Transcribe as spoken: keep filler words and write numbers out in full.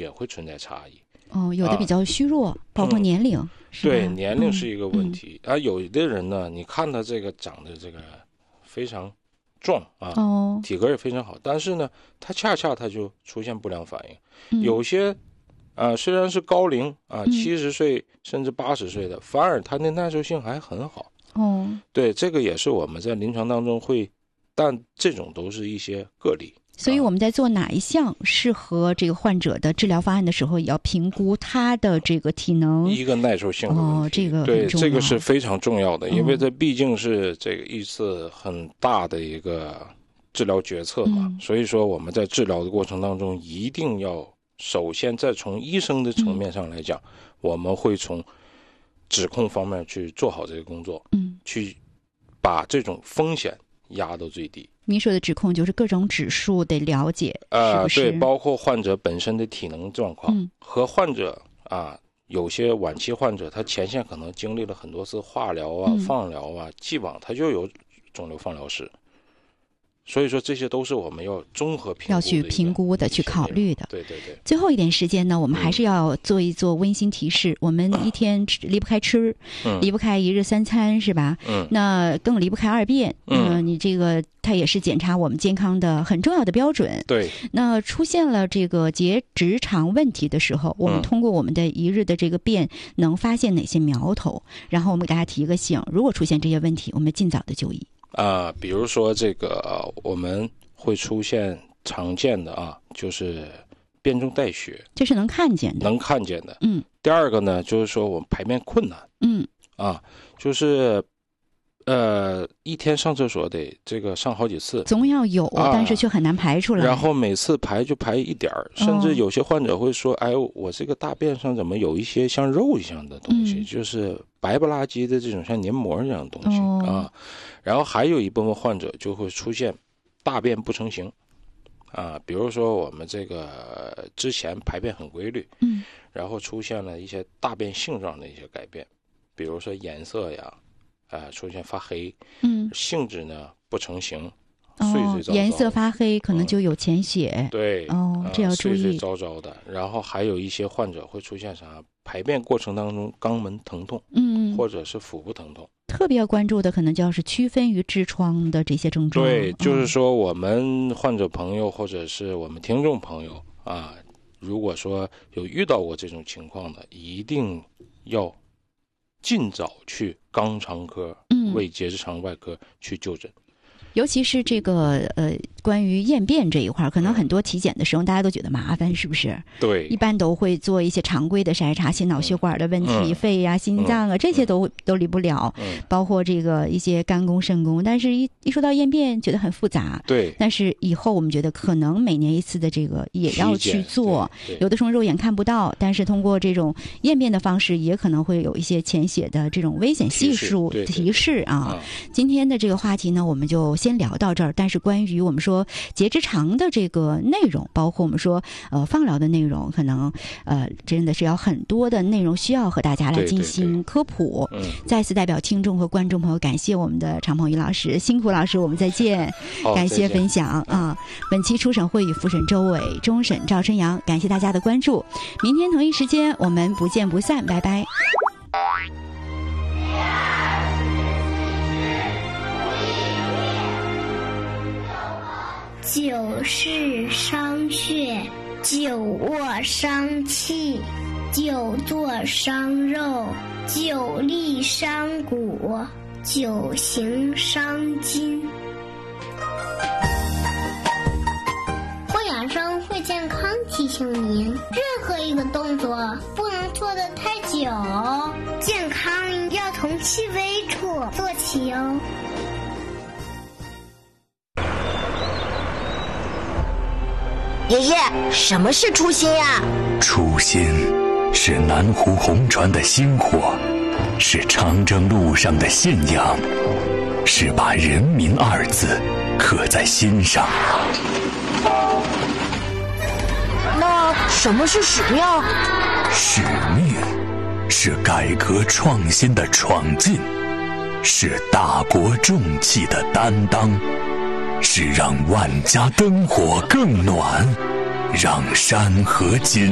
也会存在差异。 哦，有的比较虚弱，啊、包括年龄、嗯、 对，年龄是一个问题、嗯、啊。有的人呢，你看他这个长得这个非常壮啊， 哦， 体格也非常好，但是呢，他恰恰他就出现不良反应。嗯、有些啊、呃，虽然是高龄啊，七十岁甚至八十岁的，反而他的耐受性还很好。 哦， 对，这个也是我们在临床当中会，但这种都是一些个例。 所以我们在做哪一项适合这个患者的治疗方案的时候，也要评估他的这个体能， 一个耐受性的问题。 哦，这个对，这个是非常重要的，因为这毕竟是这个一次很大的一个治疗决策嘛。嗯、所以说我们在治疗的过程当中，一定要首先再从医生的层面上来讲，嗯、我们会从指控方面去做好这个工作，嗯，去把这种风险压到最低。 您说的指控就是各种指数得了解， 呃， 是不是？ 对，包括患者本身的体能状况、嗯、和患者啊，有些晚期患者他前线可能经历了很多次化疗啊、嗯、放疗啊，既往他就有肿瘤放疗史。所以说这些都是我们要综合评估要去评估的，去考虑的。 对对对。 最后一点时间呢，我们还是要做一做温馨提示。嗯、我们一天吃离不开吃，嗯、离不开一日三餐，是吧？嗯。那更离不开二便。嗯。呃、你这个它也是检查我们健康的很重要的标准。 对。 那出现了这个结直肠问题的时候，我们通过我们的一日的这个便，能发现哪些苗头？然后我们给大家提一个醒：如果出现这些问题，我们尽早的就医。 啊、呃，比如说这个、呃、我们会出现常见的啊，就是便中带血， 这是能看见的， 能看见的。 嗯。 第二个呢，就是说我们排便困难。 嗯。 啊，就是呃一天上厕所得这个上好几次， 总要有，啊、但是却很难排出来。 然后每次排就排一点儿，甚至有些患者会说：“哦、哎，我这个大便上怎么有一些像肉一样的东西，嗯、就是白不拉几的这种像黏膜一样的东西、哦、啊。”然后还有一部分患者就会出现大便不成形啊，比如说我们这个之前排便很规律， 嗯， 然后出现了一些大便性状的一些改变，比如说颜色呀，啊，出现发黑， 嗯， 性质呢不成形， 哦、 碎碎糟糟， 颜色发黑可能就有潜血， 嗯、对， 哦，这要注意， 碎碎糟糟的。然后还有一些患者会出现啥？排便过程当中肛门疼痛， 嗯， 或者是腹部疼痛。 特别要关注的可能就是区分于痔疮的这些症状。 对，就是说我们患者朋友或者是我们听众朋友啊，如果说有遇到过这种情况的，一定要尽早去肛肠科、 嗯、 为结直肠外科去就诊。 尤其是这个呃，关于验便这一块，可能很多体检的时候大家都觉得麻烦，是不是？ 对， 一般都会做一些常规的筛查，心脑血管的问题、嗯、肺呀、啊、心脏啊、嗯、这些都、嗯、都离不了、 嗯，包括这个一些肝功、肾功。但是一一说到验便，觉得很复杂。 对。 但是以后我们觉得可能每年一次的这个也要去做，有的时候肉眼看不到，但是通过这种验便的方式，也可能会有一些潜血的这种危险系数提示, 提示啊、嗯。今天的这个话题呢，我们就先聊到这儿，但是关于我们说结直肠的这个内容，包括我们说呃放疗的内容，可能呃真的是要很多的内容需要和大家来进行科普。 对对对、嗯、 再次代表听众和观众朋友感谢我们的常鹏宇老师，辛苦老师，我们再见。感谢分享啊！本期初审会与复审周伟，终审赵春阳，感谢大家的关注。明天同一时间我们不见不散，拜拜。 久视伤血，久卧伤气，久坐伤肉，久立伤骨，久行伤筋。会养生会健康提醒您，任何一个动作不能做得太久，健康要从细微处做起哦。 爷爷，什么是初心呀？ 初心是南湖红船的薪火，是长征路上的信仰，是把人民二字刻在心上。 那什么是使命？ 使命是改革创新的闯进，是大国重器的担当，是让万家灯火更暖，让山河锦